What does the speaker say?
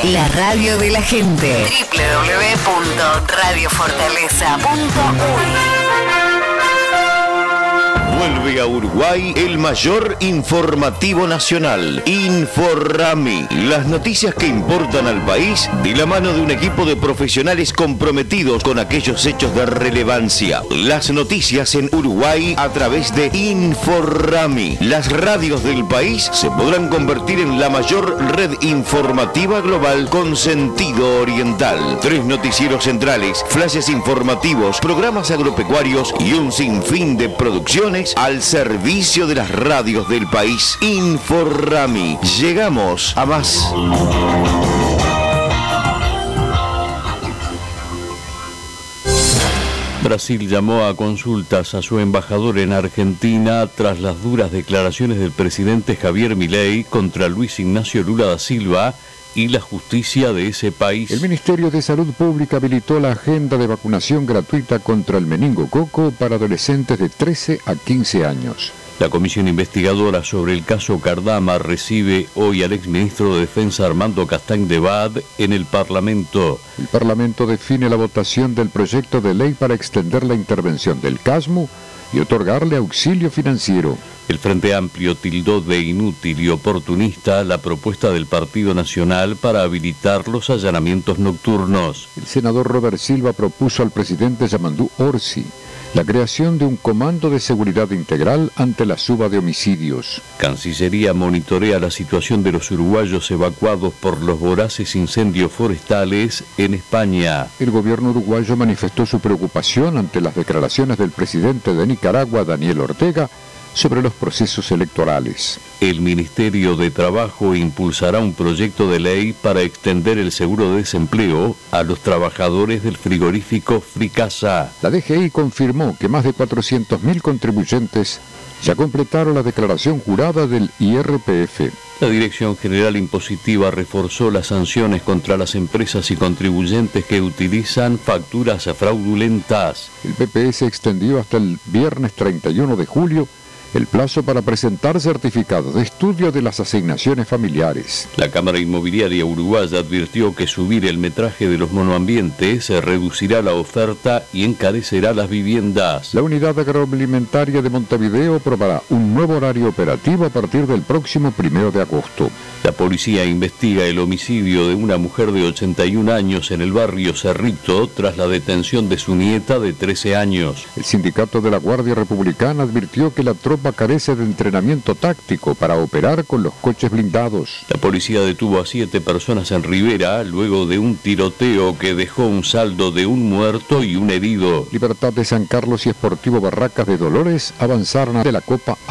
La radio de la gente. www.radiofortaleza.uy. Vuelve a Uruguay el mayor informativo nacional, Inforrami. Las noticias que importan al país de la mano de un equipo de profesionales comprometidos con aquellos hechos de relevancia. Las noticias en Uruguay a través de Inforrami. Las radios del país se podrán convertir en la mayor red informativa global con sentido oriental. 3 noticieros centrales, flashes informativos, programas agropecuarios y un sinfín de producciones al servicio de las radios del país. Inforrami. Llegamos a más. Brasil llamó a consultas a su embajador en Argentina tras las duras declaraciones del presidente Javier Milei contra Luis Ignacio Lula da Silva y la justicia de ese país. El Ministerio de Salud Pública habilitó la agenda de vacunación gratuita contra el meningococo para adolescentes de 13 a 15 años. La comisión investigadora sobre el caso Cardama recibe hoy al exministro de Defensa Armando Castañ de Bad en el Parlamento. El Parlamento define la votación del proyecto de ley para extender la intervención del CASMU y otorgarle auxilio financiero. El Frente Amplio tildó de inútil y oportunista la propuesta del Partido Nacional para habilitar los allanamientos nocturnos. El senador Robert Silva propuso al presidente Yamandú Orsi la creación de un comando de seguridad integral ante la suba de homicidios. Cancillería monitorea la situación de los uruguayos evacuados por los voraces incendios forestales en España. El gobierno uruguayo manifestó su preocupación ante las declaraciones del presidente de Nicaragua, Daniel Ortega, sobre los procesos electorales. El Ministerio de Trabajo impulsará un proyecto de ley para extender el seguro de desempleo a los trabajadores del frigorífico Fricasa. La DGI confirmó que más de 400.000 contribuyentes ya completaron la declaración jurada del IRPF. La Dirección General Impositiva reforzó las sanciones contra las empresas y contribuyentes que utilizan facturas fraudulentas. El PPS extendió hasta el viernes 31 de julio el plazo para presentar certificados de estudio de las asignaciones familiares. La Cámara Inmobiliaria Uruguaya advirtió que subir el metraje de los monoambientes reducirá la oferta y encarecerá las viviendas. La Unidad Agroalimentaria de Montevideo aprobará un nuevo horario operativo a partir del próximo 1 de agosto. La policía investiga el homicidio de una mujer de 81 años en el barrio Cerrito tras la detención de su nieta de 13 años. El sindicato de la Guardia Republicana advirtió que la tropa carece de entrenamiento táctico para operar con los coches blindados. La policía detuvo a 7 personas en Rivera luego de un tiroteo que dejó un saldo de un muerto y un herido. Libertad de San Carlos y Sportivo Barracas de Dolores avanzaron de la Copa